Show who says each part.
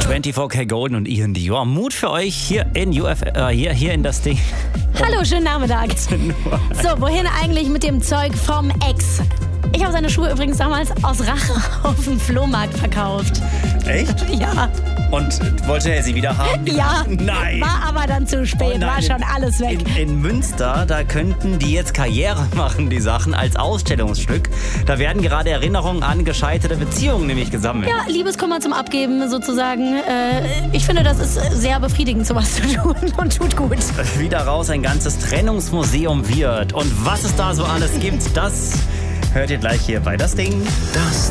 Speaker 1: 24K Golden und Ian Dior. Mut für euch hier in hier in das Ding.
Speaker 2: Hallo, schönen Nachmittag. So, wohin eigentlich mit dem Zeug vom Ex? Ich habe seine Schuhe übrigens damals aus Rache auf dem Flohmarkt verkauft.
Speaker 1: Echt?
Speaker 2: Ja.
Speaker 1: Und wollte er sie wieder haben?
Speaker 2: Ja.
Speaker 1: Nein.
Speaker 2: War aber dann zu spät, war schon alles weg.
Speaker 1: In Münster, da könnten die jetzt Karriere machen, die Sachen, als Ausstellungsstück. Da werden gerade Erinnerungen an gescheiterte Beziehungen nämlich gesammelt.
Speaker 2: Ja, Liebeskummer zum Abgeben sozusagen. Ich finde, das ist sehr befriedigend, sowas zu tun und tut gut.
Speaker 1: Wie daraus ein ganzes Trennungsmuseum wird und was es da so alles gibt, das hört ihr gleich hier bei Das Ding.
Speaker 3: Das